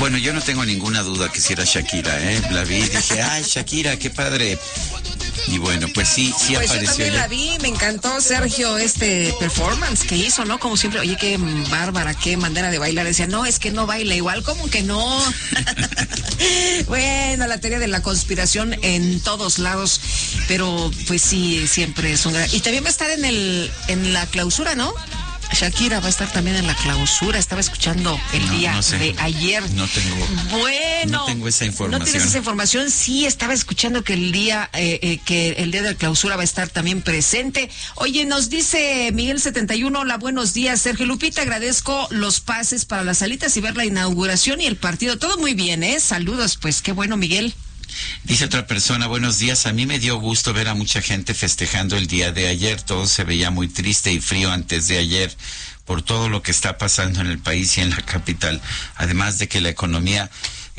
Bueno, yo no tengo ninguna duda que si era Shakira, La vi y dije, ay, Shakira, qué padre. Y bueno, pues sí pues apareció. Yo también la vi, me encantó, Sergio, performance que hizo, ¿no? Como siempre, oye, qué bárbara, qué manera de bailar. Decía, no, es que no baila igual, como que no. Bueno, la teoría de la conspiración en todos lados, pero pues sí, siempre es un gran... Y también va a estar en la clausura, ¿no? Shakira va a estar también en la clausura. Estaba escuchando el día de ayer. No tengo esa información. ¿No tienes esa información? Sí, estaba escuchando que el día de la clausura va a estar también presente. Oye, nos dice Miguel 71, hola, buenos días, Sergio Lupita, agradezco los pases para las salitas y ver la inauguración y el partido. Todo muy bien, Saludos, pues qué bueno, Miguel. Dice otra persona, buenos días, a mí me dio gusto ver a mucha gente festejando el día de ayer, todo se veía muy triste y frío antes de ayer por todo lo que está pasando en el país y en la capital, además de que la economía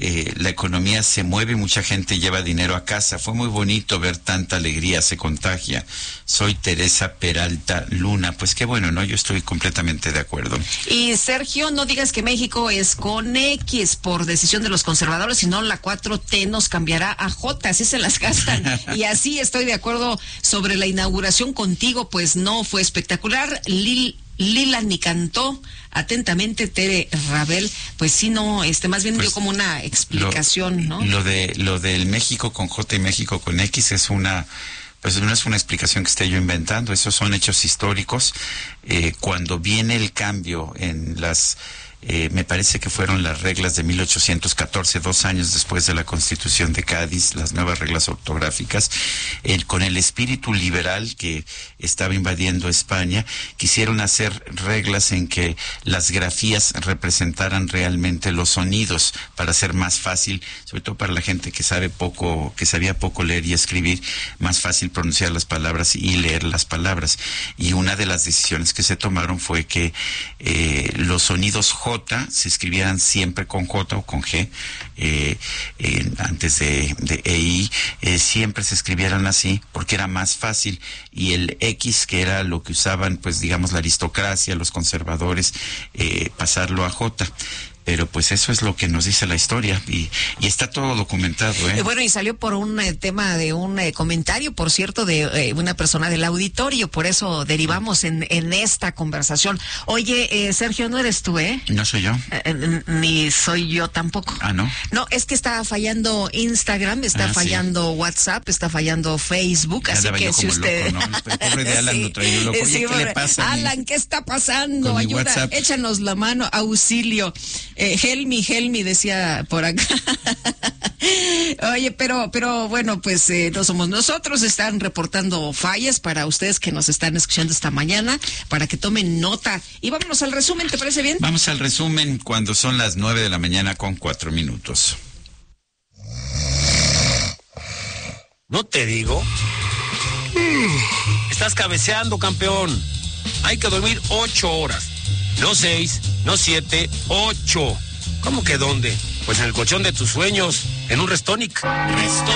se mueve y mucha gente lleva dinero a casa. Fue muy bonito ver tanta alegría, se contagia. Soy Teresa Peralta Luna. Pues qué bueno, ¿no? Yo estoy completamente de acuerdo. Y Sergio, no digas que México es con X por decisión de los conservadores, sino la 4T nos cambiará a J, así se las gastan. Y así estoy de acuerdo sobre la inauguración contigo, pues no fue espectacular. Lila ni cantó, atentamente Tere Rabel, pues sí, no, más bien dio como una explicación, ¿no? Lo del México con J y México con X es pues no es una explicación que esté yo inventando, esos son hechos históricos. Cuando viene el cambio en me parece que fueron las reglas de 1814, 2 años después de la Constitución de Cádiz, las nuevas reglas ortográficas, con el espíritu liberal que estaba invadiendo España, quisieron hacer reglas en que las grafías representaran realmente los sonidos para hacer más fácil, sobre todo para la gente que sabía poco leer y escribir, más fácil pronunciar las palabras y leer las palabras. Y una de las decisiones que se tomaron fue que los sonidos J se escribieran siempre con J o con G, antes de EI, siempre se escribieran así, porque era más fácil, y el X, que era lo que usaban, pues digamos, la aristocracia, los conservadores, pasarlo a J. Pero pues eso es lo que nos dice la historia y está todo documentado. Bueno, y salió por un tema de un comentario, por cierto, de una persona del auditorio, por eso derivamos en esta conversación. Oye, Sergio, no eres tú, No soy yo. Ni soy yo tampoco. Ah, ¿no? No, es que está fallando Instagram, está fallando WhatsApp, está fallando Facebook, así que si usted... Loco, ¿no? El pobre de Alan lo trae loco. Oye, ¿qué le pasa? Alan, ¿qué está pasando? Con Ayuda, WhatsApp. Échanos la mano, auxilio. Helmi decía por acá. Oye, pero bueno, pues no somos nosotros, están reportando fallas para ustedes que nos están escuchando esta mañana, para que tomen nota. Y vámonos al resumen, ¿te parece bien? Vamos al resumen cuando son las 9:04 a.m. ¿No te digo? Estás cabeceando, campeón. Hay que dormir 8 horas. No 6, no 7, 8. ¿Cómo que dónde? Pues en el colchón de tus sueños, en un Restonic.